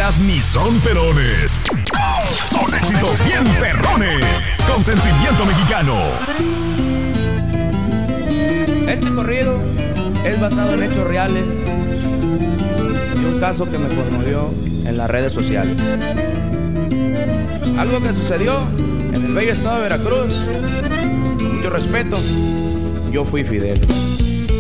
rancheras ni son perones. Son éxitos bien perrones. Con sentimiento mexicano. Este corrido es basado en hechos reales y un caso que me conmovió en las redes sociales. Algo que sucedió en el bello estado de Veracruz. Con mucho respeto, yo fui Fidel.